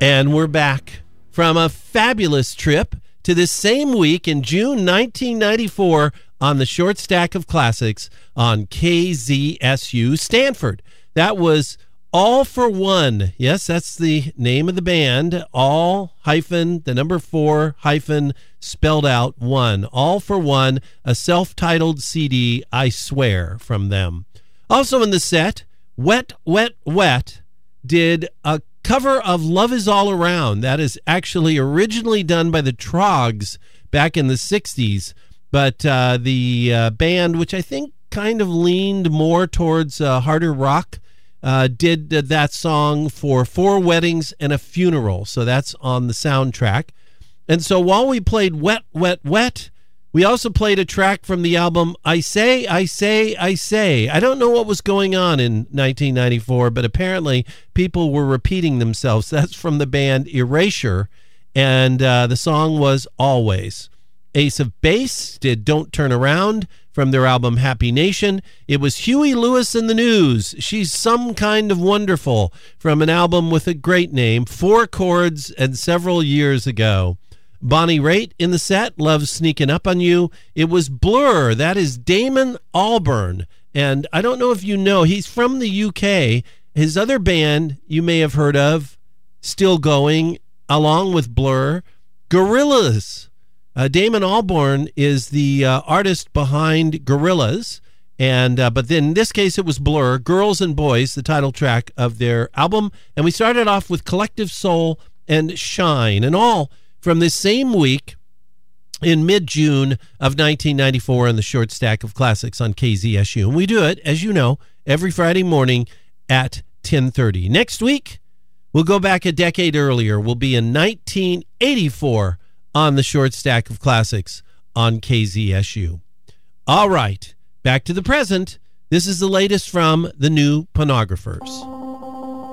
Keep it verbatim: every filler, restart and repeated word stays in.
And we're back from a fabulous trip to this same week in June nineteen ninety-four on the Short Stack of Classics on K Z S U Stanford. That was All for One. Yes, that's the name of the band. All hyphen, the number four hyphen, spelled out one. All for One, a self-titled C D, I swear, from them. Also in the set, Wet, Wet, Wet did a cover of Love Is All Around. That is actually originally done by the Troggs back in the sixties, but uh, the uh, band, which I think kind of leaned more towards uh, harder rock, uh, did uh, that song for Four Weddings and a Funeral, so that's on the soundtrack. And so while we played Wet, Wet, Wet, we also played a track from the album I Say, I Say, I Say. I don't know what was going on in nineteen ninety-four, but apparently people were repeating themselves. That's from the band Erasure, and uh, the song was Always. Ace of Base did Don't Turn Around from their album Happy Nation. It was Huey Lewis and the News, She's Some Kind of Wonderful, from an album with a great name, Four Chords, and several years ago. Bonnie Raitt in the set, Love Sneaking Up on You. It was Blur. That is Damon Albarn. And I don't know if you know, he's from the U K. His other band you may have heard of, still going, along with Blur, Gorillaz. Uh, Damon Albarn is the uh, artist behind Gorillaz. And uh, but then in this case it was Blur, Girls and Boys, the title track of their album. And we started off with Collective Soul and Shine. And all from this same week in mid-June of nineteen ninety-four on the Short Stack of Classics on K Z S U. And we do it, as you know, every Friday morning at ten thirty. Next week, we'll go back a decade earlier. We'll be in nineteen eighty-four on the Short Stack of Classics on K Z S U. All right, back to the present. This is the latest from the New Pornographers.